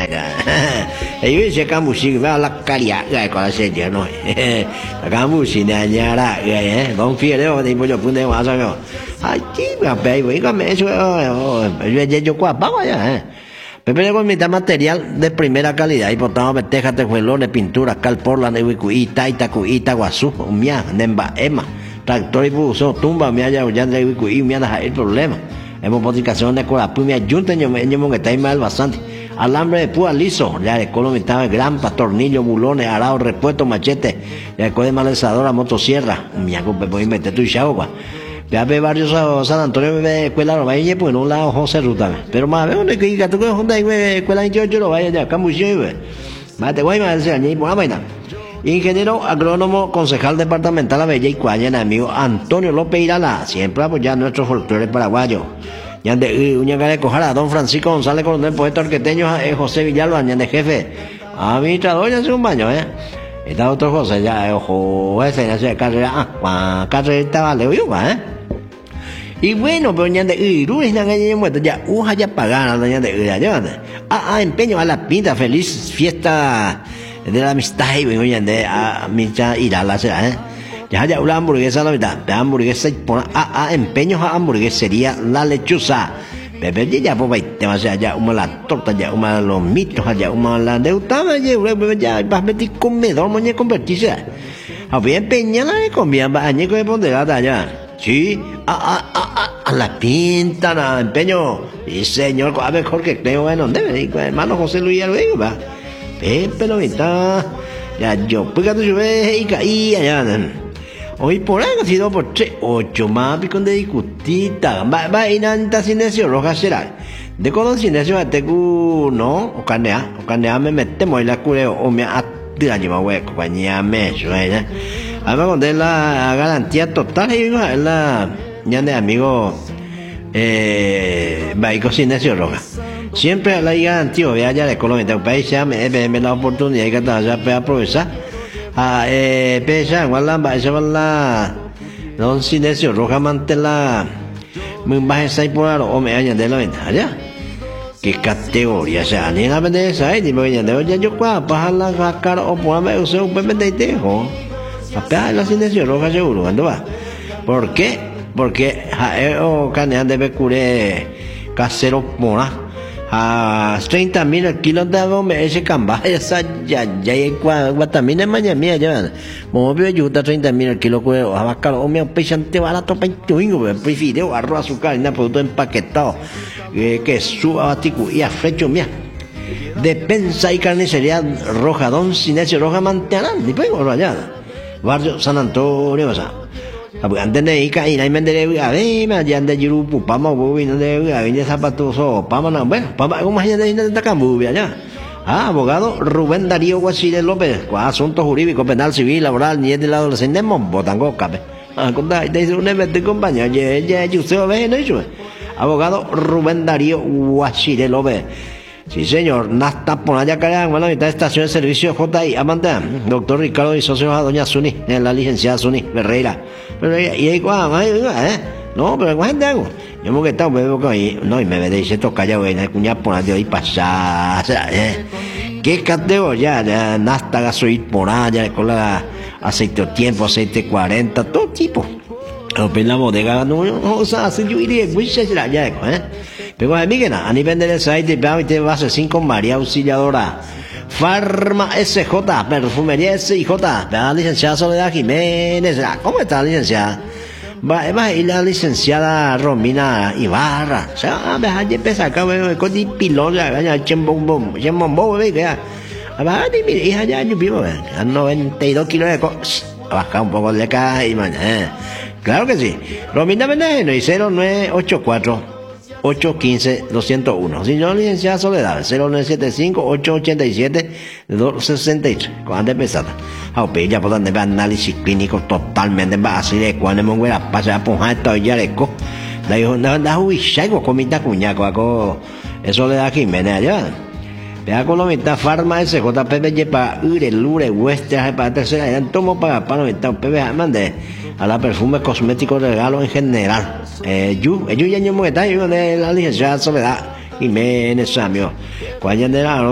Ấy sẽ có một sự vào lắc cái gì cái còn là sẽ nhớ nói có một sự này nhà ra cái còn phía đấy thì bây giờ cũng đang hóa sao rồi chỉ là bé với cái mẹ chú ơi bây giờ qua bao giờ pero con mi material de primera calidad y por tanto déjate juego de pintura cal portland Ita Itacuita Guazú mía nemba ema tractor y buzo tumba mía ya de Uicuí mía da el problema hemos modificaciones con la pumia junta yo que está mal bastante alambre de púa liso ya de colo mitad grampas tornillos bulones arados repuestos machete ya de malezadora motosierra mía con voy meter tu chagua ya ve varios San Antonio de escuela lo vaya pues en un lado José Ruta pero más veo que diga tú que Honda escuela yo lo vaya ya camucho más te voy a decir ni por la vaina ingeniero agrónomo concejal departamental a Bella y Cuaña amigo Antonio López Irala siempre apoyando nuestros folclores paraguayos ya de uña de cojara don Francisco González coronel poeta orqueteño José Villalba ya de jefe administrador ya hace un baño está otro José ya ojo ese ya se carrera carrera estaba le oigo y bueno pero ya de Iru es la calle muerto ya ya pagana ya de ya empeño a la pinta feliz fiesta de la amistad y vengo ya de amistad Irala será ya una hamburguesa la mitad de hamburguesa empeños a hamburguesería La Lechuza bebé ya pues te vas allá la torta ya los mitos allá la deutada ya vas a meter comedor moñe convertirse había empeñada de comida añe que ponderada ya sí a la pinta na empeño y señor a ver Jorge creo bueno debe hermano José Luis Alvego va pero está ya yo pues cuando yo ve y caí allá hoy por ahí ha sido por 8 más pico de discutita va y nanta silencio roja será de con silencio a tecu no o canea me metemos en la cureo o me atira lleva hueco compañía me suena además con la garantía total y la ya de amigo va y con silencio roja siempre la garantía vea ya de Colombia un país ya me la oportunidad que ya puede aprovechar pesa igual va a la don silencio roja mantela muy baja esa por o me añade la venta ya qué categoría sea ni la vende esa y me añade ya yo para bajar la cara o ponerme usted un pepe de tejo acá la silencio roja seguro cuando va ¿por qué? Porque o canean de becure casero mora a 30.000 el kilo de me ese camba ya guatamina mañana mía ya como veo yo 30.000 el kilo que a vacar o me pesante barato para prefiero arroz azúcar y nada producto empaquetado que suba batico y a frecho mía despensa y carnicería roja don silencio roja mantena después allá barrio San Antonio o sea antes de ir ahí me de a ver me ya de grupo pama voy no de a ver zapatos o pama no bueno pama como ya de Cambuya ya abogado Rubén Darío Guasile López asuntos jurídicos penal civil laboral ni del adolescente botango cabe contar de un evento compañía ya usted ve no eso abogado Rubén Darío Guasile López sí señor Nasta por allá cara bueno mitad de estación de servicio JI Amanda doctor Ricardo y socios a doña Suni la licenciada Suni Ferreira pero y ahí no pero gente hago yo me que está ahí no y me dice toca ya bueno cuña por allá y pasar qué categoría ya Nasta gasoil por allá con la aceite tiempo aceite 40 todo tipo en la bodega no o sea hace yo iría pues ya pero a mí que nada, a nivel del site te vas a 5 María Auxiliadora Farma SJ, Perfumería SIJ, la licenciada Soledad Jiménez, ¿cómo está la licenciada? Va y la licenciada Romina Ibarra, o sea, a empezar acá, con el pilón, ya, chembombo, ya, a mi hija ya, yo vivo, a 92 kilos de baja un poco de acá y mañana, claro que sí, Romina Veneno y 0984 815-201. Señor licenciada Soledad, 0975-887-263. ¿Cuándo empezada? Ya por donde ve análisis clínico totalmente así de cuando me voy a pasar a ponjar esto ya le co. Da hijo, da huichago, comita cuñaco, eso le da Jiménez allá. Vea con la mitad farma SJPB para Lure, Western, para tercera, ya tomo para la mitad, PB, mande a la perfume cosmético regalo en general. Yo ya no me está, yo de la licenciada Soledad Jiménez Samio. Cuando